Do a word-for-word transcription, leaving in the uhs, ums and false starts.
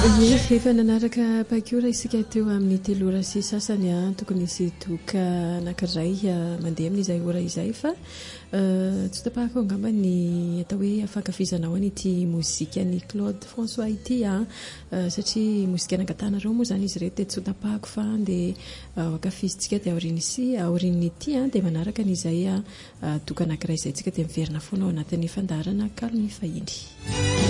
Efa nanaraka pakora isika teo amin'ny telo ora sy sasany a tokony isy toka anankiray mandeha amin'izay ora izay fa tsy tapahako angamba ny atao hoe afankafizanao an'ity mozika ny Claude François ity a satria mozika nangatanareo moa zany izy reto tsy tapahako fa dia ankafizitsika dia aoriany sy aoriany ity a dia manaraka n'izay toka anankiray izay tsika dia miverina foana ao anatin'ny fandaharana kalmy fahiny.